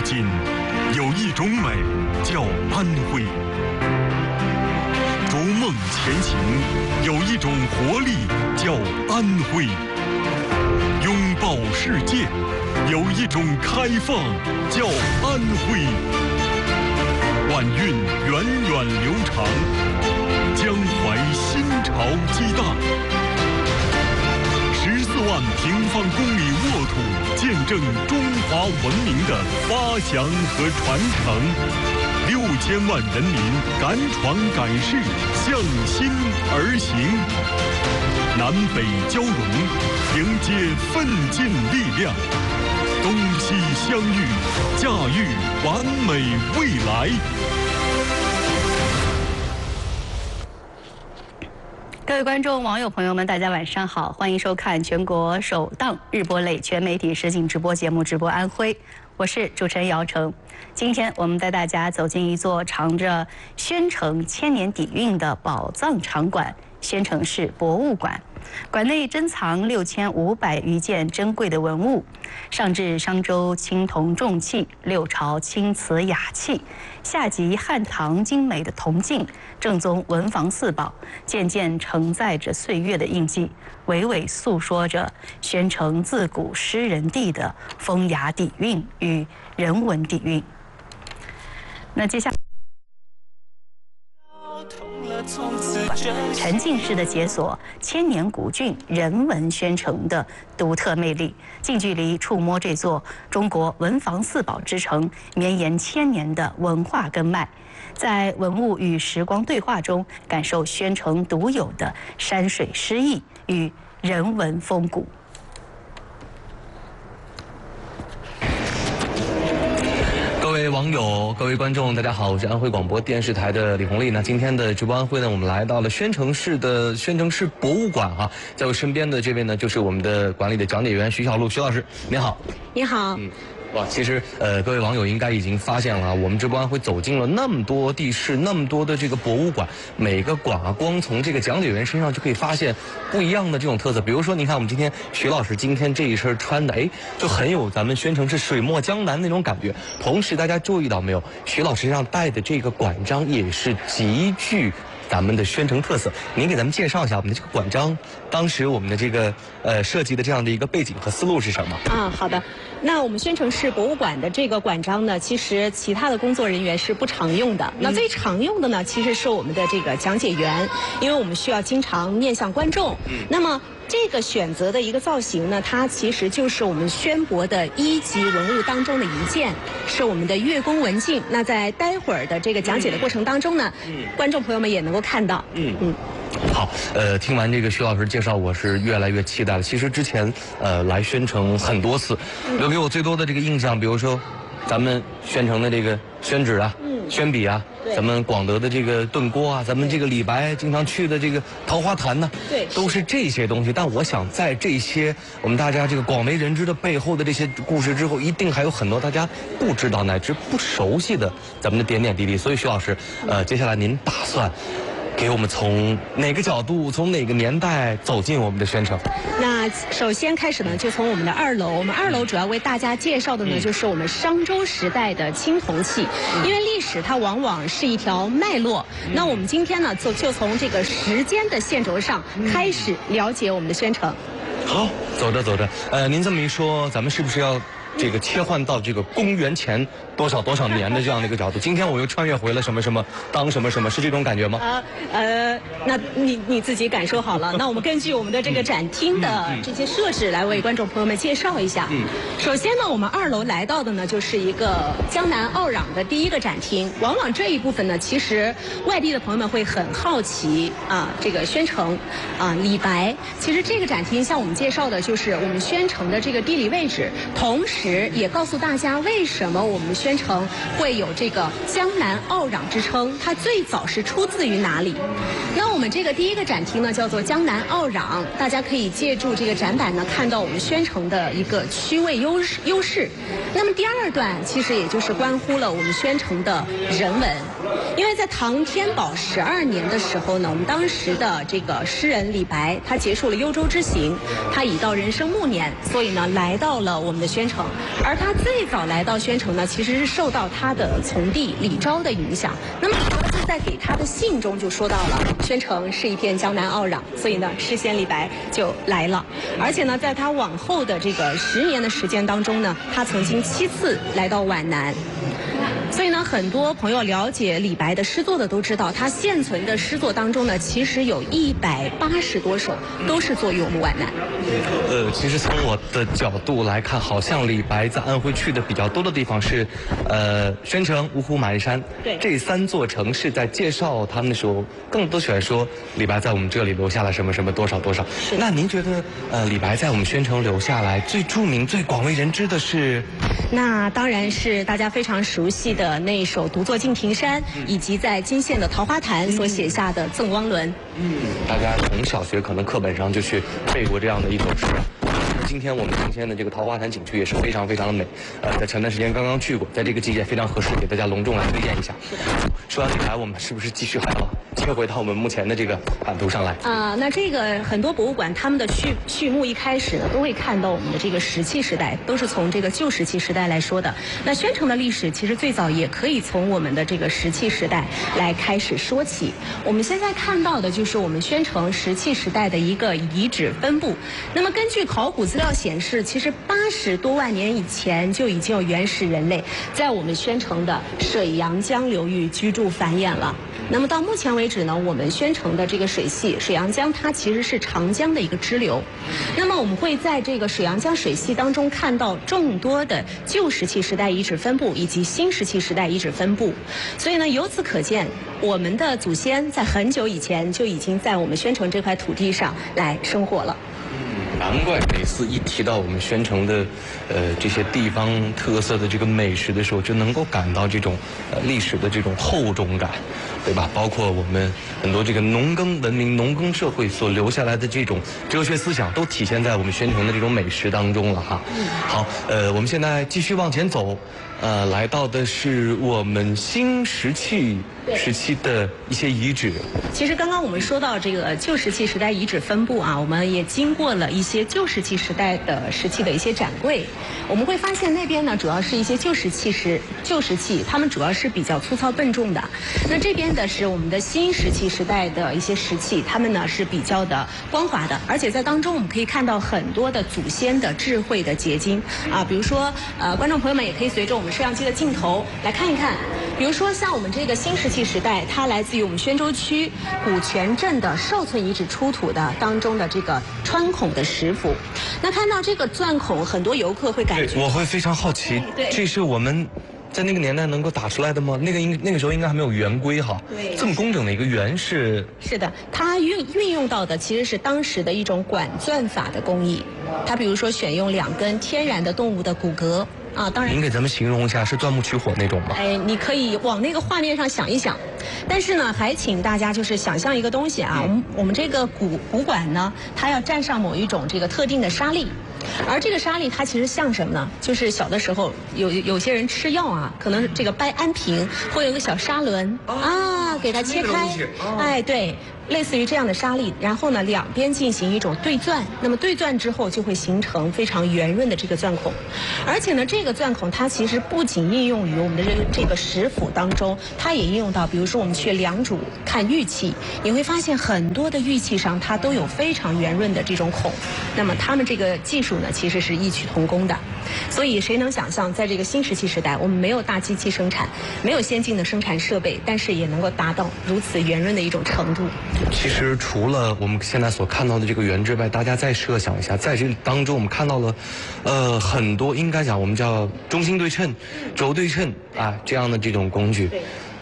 今，有一种美叫安徽；逐梦前行，有一种活力叫安徽；拥抱世界，有一种开放叫安徽。晚运源远流长，江淮新潮激荡。14万平方公里沃土，见证中华文明的发祥和传承。6000万人民敢闯敢试，向心而行。南北交融，迎接奋进力量。东西相遇，驾驭完美未来。 各位观众、网友朋友们，大家晚上好，欢迎收看全国首档日播类全媒体实景直播节目《直播安徽》，我是主持人姚成。今天我们带大家走进一座藏着宣城千年底蕴的宝藏场馆——宣城市博物馆。馆内珍藏6500余件珍贵的文物，上至商周青铜重器、六朝青瓷雅器，下及汉唐精美的铜镜，正宗文房四宝，件件承载着岁月的印记，娓娓诉说着宣城自古诗人地的风雅底蕴与人文底蕴。那接下来沉浸式的解锁千年古郡人文宣城的独特魅力，近距离触摸这座中国文房四宝之城绵延1000年的文化根脉，在文物与时光对话中，感受宣城独有的山水诗意与人文风骨。 各位网友、各位观众，大家好，我是安徽广播电视台的李红丽。那今天的直播安徽呢，我们来到了宣城市博物馆哈，在我身边的这位呢，就是我们的馆里的讲解员徐小璐，徐老师，您好。 你好。 哇，其实各位网友应该已经发现了，我们直播安徽走进了那么多地市，那么多的这个博物馆，每个馆啊，光从这个讲解员身上就可以发现不一样的这种特色。比如说，你看我们今天徐老师今天这一身穿的，就很有咱们宣城市水墨江南那种感觉。同时，大家注意到没有，徐老师身上带的这个馆章也是极具咱们的宣城特色。您给咱们介绍一下我们的这个馆章，当时我们的这个设计的这样的一个背景和思路是什么？ 好的。那我们宣城市博物馆的这个馆章呢，其实其他的工作人员是不常用的。那最常用的呢，其实是我们的这个讲解员，因为我们需要经常面向观众。那么这个选择的一个造型呢，它其实就是我们宣博的1级文物当中的一件，是我们的月宫文镜。那在待会儿的这个讲解的过程当中呢，观众朋友们也能够看到。 好，听完这个徐老师介绍，我是越来越期待了。其实之前来宣城很多次，留给我最多的这个印象，比如说咱们宣城的这个宣纸啊、宣笔啊，咱们广德的这个炖锅啊，咱们这个李白经常去的这个桃花潭呢，都是这些东西。但我想在这些我们大家这个广为人知的背后的这些故事之后，一定还有很多大家不知道乃至不熟悉的咱们的点点滴滴。所以徐老师，接下来您打算给我们从哪个角度，从哪个年代走进我们的宣城？ 那首先开始呢，就从我们的2楼。我们2楼主要为大家介绍的呢，就是我们商周时代的青铜器。因为历史它往往是一条脉络。那我们今天呢，就从这个时间的线轴上开始了解我们的宣城。 好，走着走着，您这么一说，咱们是不是要这个切换到这个公元前多少多少年的这样的一个角度？今天我又穿越回了什么什么当什么什么，是这种感觉吗？ 那你自己感受好了。那我们根据我们的这个展厅的这些设置来为观众朋友们介绍一下。首先呢，我们2楼来到的呢，就是一个江南奥壤的第一个展厅。往往这一部分呢，其实外地的朋友们会很好奇这个宣城李白。其实这个展厅向我们介绍的就是我们宣城的这个地理位置，同时也告诉大家为什么我们宣城会有这个江南奥壤之称，它最早是出自于哪里。 那我们这个第一个展厅呢，叫做江南奥壤，大家可以借助这个展板呢，看到我们宣城的一个区位优势。那么第二段其实也就是关乎了我们宣城的人文，因为在唐天宝12年的时候呢，我们当时的这个诗人李白，他结束了幽州之行，他已到人生暮年，所以呢来到了我们的宣城。而他最早来到宣城呢，其实是受到他的从弟李昭的影响。那么李昭就在给他的信中就说到了，宣城是一片江南奥壤，所以呢诗仙李白就来了。而且呢，在他往后的这个10年的时间当中呢，他曾经7次来到皖南。所以呢，很多朋友了解李白的诗作的都知道，他现存的诗作当中呢，其实有180多首都是作于我们皖南。 其实从我的角度来看，好像李白在安徽去的比较多的地方是，宣城、芜湖、马鞍山。 对， 这3座城市在介绍他们的时候，更多喜欢说李白在我们这里留下了什么什么多少多少。那您觉得，李白在我们宣城留下来最著名、最广为人知的是？ 那当然是大家非常熟悉的那一首《独坐敬亭山》，以及在金县的桃花潭所写下的《赠汪伦》。 大家从小学可能课本上就去背过这样的一首诗。今天我们今天的这个桃花潭景区也是非常非常的美，在前段时间刚刚去过，在这个季节非常合适，给大家隆重来推荐一下。 是的。 说完李白，我们是不是继续还要切回到我们目前的这个版图上来？ 那这个很多博物馆他们的序幕一开始呢，都会看到我们的这个石器时代，都是从这个旧石器时代来说的。那宣城的历史其实最早也可以从我们的这个石器时代来开始说起。我们现在看到的就是我们宣城石器时代的一个遗址分布。那么根据考古资料显示，其实80多万年以前就已经有原始人类在我们宣城的水阳江流域居住繁衍了。那么到目前为止呢，我们宣城的这个水系水阳江，它其实是长江的一个支流。那么我们会在这个水阳江水系当中看到众多的旧石器时代遗址分布以及新石器时代遗址分布。所以呢，由此可见，我们的祖先在很久以前就已经在我们宣城这块土地上来生活了。 难怪每次一提到我们宣城的这些地方特色的这个美食的时候，就能够感到这种历史的这种厚重感，对吧？包括我们很多这个农耕文明、农耕社会所留下来的这种哲学思想，都体现在我们宣城的这种美食当中了哈。好，我们现在继续往前走，来到的是我们新石器时期的一些遗址。 其实刚刚我们说到这个旧石器时代遗址分布啊，我们也经过了一些旧石器时代的石器的一些展柜，我们会发现那边呢主要是一些旧石器，它们主要是比较粗糙笨重的。那这边的是我们的新石器时代的一些石器，它们呢是比较的光滑的，而且在当中我们可以看到很多的祖先的智慧的结晶啊，比如说观众朋友们也可以随着我们摄像机的镜头来看一看，比如说像我们这个新石器时代，它来自于我们宣州区古泉镇的寿村遗址出土的当中的这个穿孔的石斧。那看到这个钻孔，很多游客会感觉， 我会非常好奇，这是我们在那个年代能够打出来的吗？那个时候应该还没有圆规哈， 对， 这么工整的一个圆是的，它运用到的其实是当时的一种管钻法的工艺。它比如说选用2根天然的动物的骨骼啊，当然您给咱们形容一下，是钻木取火那种吗？ 你可以往那个画面上想一想，但是呢，还请大家就是想象一个东西啊，我们这个骨管呢，它要蘸上某一种这个特定的沙粒。而这个沙粒它其实像什么呢？就是小的时候有些人吃药啊，可能这个掰安瓶会有个小砂轮啊，给它切开，哎，对。类似于这样的沙粒，然后呢两边进行一种对钻，那么对钻之后就会形成非常圆润的这个钻孔，而且呢这个钻孔它其实不仅应用于我们的这个石斧当中，它也应用到比如说我们去良渚看玉器，你会发现很多的玉器上它都有非常圆润的这种孔，那么他们这个技术呢其实是异曲同工的。所以谁能想象在这个新石器时代，我们没有大机器生产，没有先进的生产设备，但是也能够达到如此圆润的一种程度。 其实除了我们现在所看到的这个圆之外，大家再设想一下，在这当中我们看到了很多应该讲我们叫中心对称、轴对称啊这样的这种工具。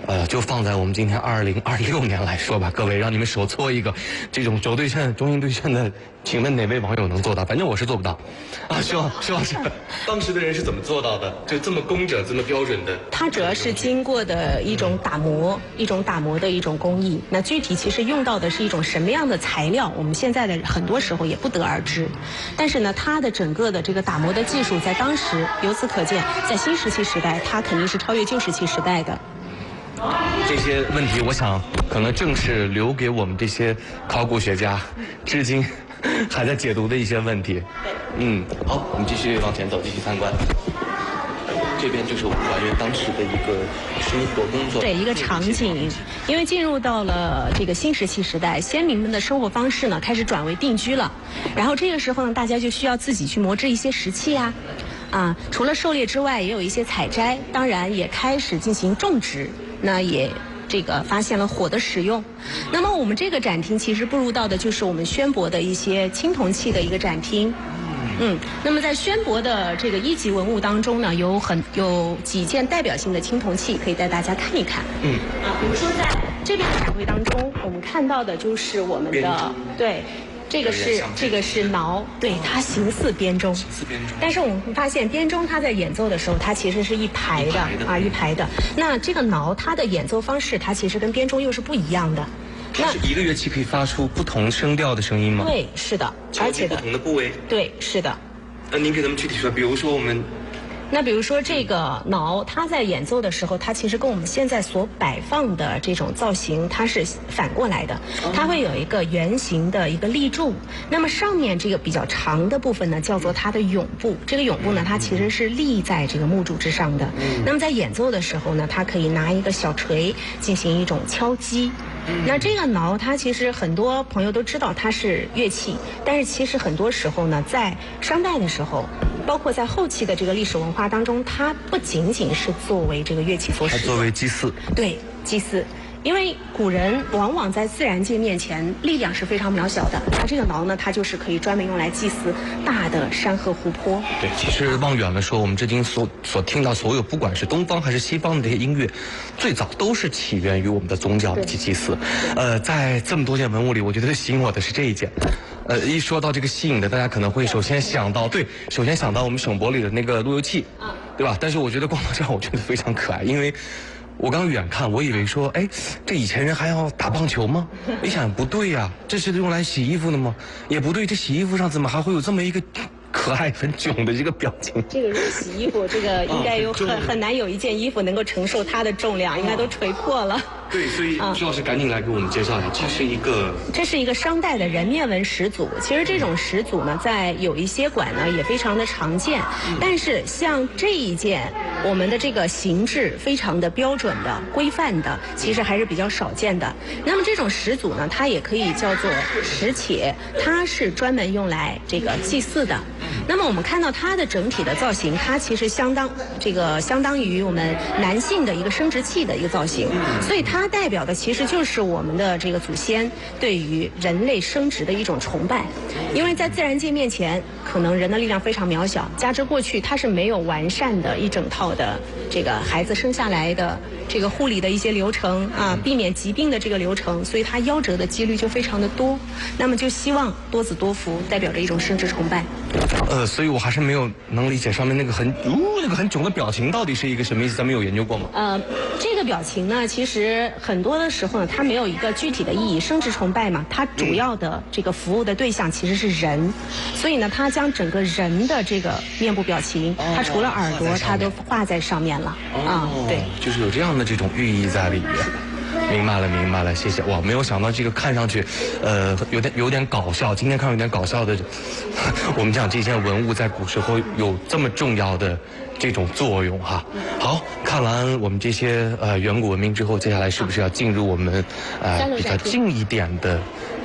就放在我们今天2026年来说吧，各位让你们手搓一个这种轴对称、中心对称的，请问哪位网友能做到？反正我是做不到。啊，徐老师，当时的人是怎么做到的？就这么工整、这么标准的？ 它主要是经过的一种打磨的一种工艺。那具体其实用到的是一种什么样的材料，我们现在的很多时候也不得而知。但是呢，它的整个的这个打磨的技术，在当时由此可见，在新石器时代，它肯定是超越旧石器时代的。 这些问题，我想可能正是留给我们这些考古学家至今还在解读的一些问题。好，我们继续往前走，继续参观。这边就是我们还原当时的一个生活工作， 对，一个场景。因为进入到了这个新石器时代，先民们的生活方式呢开始转为定居了，然后这个时候呢，大家就需要自己去磨制一些石器啊，除了狩猎之外，也有一些采摘，当然也开始进行种植。那也这个发现了火的使用。那么我们这个展厅其实步入到的就是我们宣博的一些青铜器的一个展厅。那么在宣博的这个一级文物当中呢，有几件代表性的青铜器可以带大家看一看。比如说在这边的展柜当中，我们看到的就是我们的这个是挠，对，它形似编钟，但是我们发现编钟它在演奏的时候，它其实是一排的。那这个挠它的演奏方式，它其实跟编钟又是不一样的。 那是一个乐器可以发出不同声调的声音吗？ 对，是的，而且不同的部位。 对，是的。 那您给咱们具体说，比如说我们。 那比如说这个挠，它在演奏的时候，它其实跟我们现在所摆放的这种造型，它是反过来的。它会有一个圆形的一个立柱，那么上面这个比较长的部分呢，叫做它的甬部。这个甬部呢，它其实是立在这个木柱之上的。那么在演奏的时候呢，它可以拿一个小锤进行一种敲击。那这个挠，它其实很多朋友都知道它是乐器，但是其实很多时候呢，在商代的时候，包括在后期的这个历史文化当中，它不仅仅是作为这个乐器所使用， 它作为祭祀。 对，祭祀。因为古人往往在自然界面前力量是非常渺小的，那这个挠呢，它就是可以专门用来祭祀大的山河湖泊。 对，其实望远了说，我们至今所听到所有，不管是东方还是西方的这些音乐，最早都是起源于我们的宗教及祭祀。在这么多件文物里，我觉得吸引我的是这一件。一说到这个吸引的，大家可能会首先想到我们省博里的那个路由器，对吧？但是我觉得逛到这儿，我觉得非常可爱，因为我刚远看，我以为说，这以前人还要打棒球吗？一想不对呀，这是用来洗衣服的吗？也不对，这洗衣服上怎么还会有这么一个可爱很囧的这个表情？ 这个是洗衣服，这个应该有很难有一件衣服能够承受它的重量，应该都锤破了。 对，所以徐老师赶紧来给我们介绍一下，这是一个商代的人面纹始祖。其实这种始祖呢，在有一些馆呢也非常的常见，但是像这一件，我们的这个形制非常的标准的、规范的，其实还是比较少见的。那么这种始祖呢，它也可以叫做石且，它是专门用来这个祭祀的。那么我们看到它的整体的造型，它其实相当于我们男性的一个生殖器的一个造型，所以它代表的其实就是我们的这个祖先对于人类生殖的一种崇拜。因为在自然界面前，可能人的力量非常渺小，加之过去它是没有完善的一整套的这个孩子生下来的这个护理的一些流程避免疾病的这个流程，所以它夭折的几率就非常的多。那么就希望多子多福，代表着一种生殖崇拜。 所以我还是没有能理解上面那个很囧的表情到底是一个什么意思，咱们有研究过吗？ 这个表情呢，其实很多的时候呢，它没有一个具体的意义。生殖崇拜嘛，它主要的这个服务的对象其实是人，所以呢，它将整个人的这个面部表情，它除了耳朵，它都画在上面了。对， 就是有这样的这种寓意在里面。明白了，谢谢。哇，没有想到这个看上去，有点搞笑。今天看有点搞笑的，我们讲这件文物在古时候有这么重要的这种作用哈。好，看完我们这些远古文明之后，接下来是不是要进入我们比较近一点的